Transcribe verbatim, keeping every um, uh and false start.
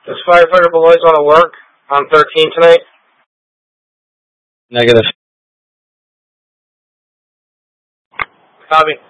Does Firefighter Boys want to work on thirteen tonight? Negative. Copy.